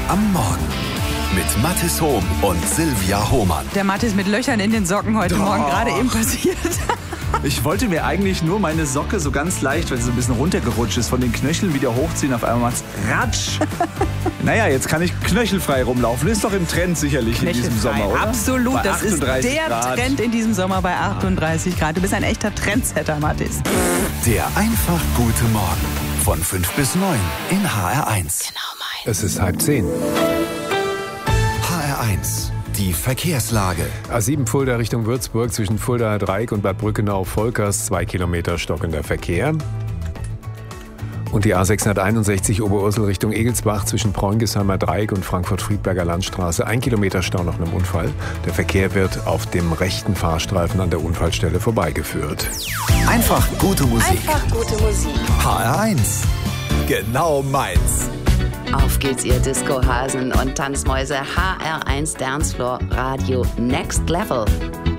am Morgen mit Mathis Hohm und Silvia Hohmann. Der Mathis mit Löchern in den Socken heute Morgen gerade eben passiert. Ich wollte mir eigentlich nur meine Socke so ganz leicht, weil sie so ein bisschen runtergerutscht ist, von den Knöcheln wieder hochziehen. Auf einmal macht's ratsch. Naja, jetzt kann ich knöchelfrei rumlaufen. Ist doch im Trend sicherlich in diesem Sommer, oder? Absolut, das ist der Grad. Trend in diesem Sommer bei 38 Grad. Du bist ein echter Trendsetter, Mathis. Der einfach gute Morgen von 5 bis 9 in HR1. Genau meins. Es ist 9:30. HR1, die Verkehrslage. A7 Fulda Richtung Würzburg zwischen Fuldaer Dreieck und Bad Brückenau-Volkers 2 Kilometer stockender Verkehr. Und die A661 Oberursel Richtung Egelsbach zwischen Preungesheimer Dreieck und Frankfurt-Friedberger Landstraße 1 Kilometer Stau nach einem Unfall. Der Verkehr wird auf dem rechten Fahrstreifen an der Unfallstelle vorbeigeführt. Einfach gute Musik. Einfach gute Musik. HR1, genau meins. Auf geht's, ihr Disco-Hasen und Tanzmäuse. HR1 Dancefloor Radio Next Level.